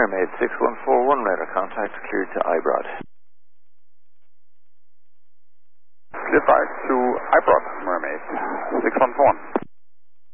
Mermaid 6141, radar contact cleared to iBroad. Clear 5 to iBroad, Mermaid 6141.